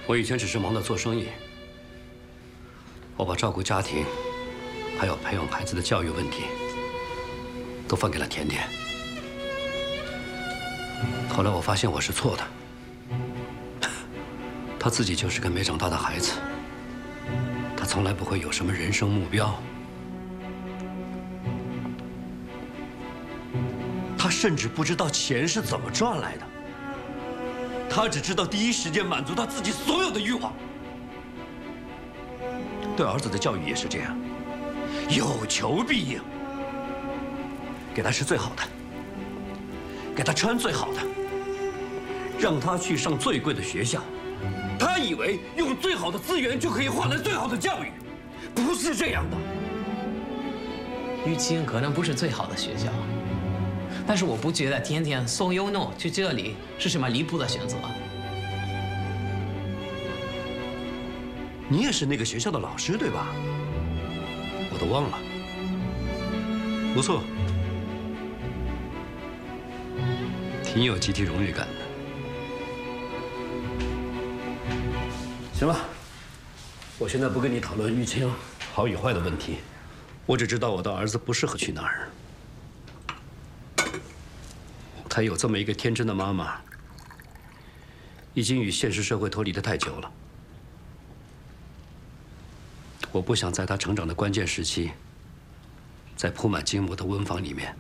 我以前只是忙着做生意，我把照顾家庭，还有培养孩子的教育问题，都放给了甜甜。后来我发现我是错的，她自己就是个没长大的孩子，她从来不会有什么人生目标，她甚至不知道钱是怎么赚来的。 他只知道第一时间满足他自己所有的欲望，对儿子的教育也是这样，有求必应，给他吃最好的，给他穿最好的，让他去上最贵的学校。他以为用最好的资源就可以换来最好的教育，不是这样的。 玉清可能不是最好的学校。 但是我不觉得天天送优诺去这里是什么离谱的选择。 你也是那个学校的老师对吧？我都忘了。不错，挺有集体荣誉感的。行了，我现在不跟你讨论玉清好与坏的问题，我只知道我的儿子不适合去那儿。 他有这么一个天真的妈妈，已经与现实社会脱离得太久了。我不想在他成长的关键时期，在铺满金箔的温房里面，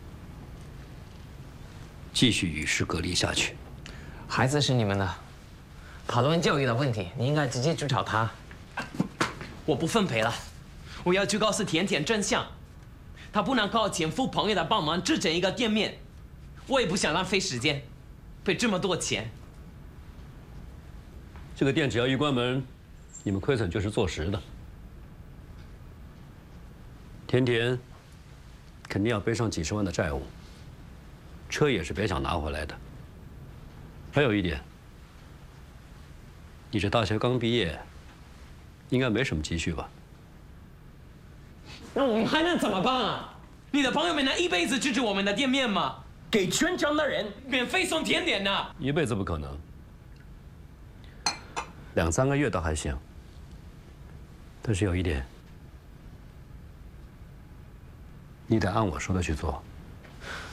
继续与世隔离下去。 孩子是你们的，讨论教育的问题，你应该直接去找他。我不奉陪了，我要去告诉甜甜真相，他不能靠前夫朋友的帮忙支撑一个店面。 我也不想浪费时间，赔这么多钱。 这个店只要一关门，你们亏损就是坐实的。甜甜肯定要背上几十万的债务，车也是别想拿回来的。还有一点，你这大学刚毕业，应该没什么积蓄吧？ 那我们还能怎么办啊？你的朋友们能一辈子支持我们的店面吗？ 给全城的人免费送甜点呢？ 一辈子不可能，2、3个月倒还行。但是有一点，你得按我说的去做。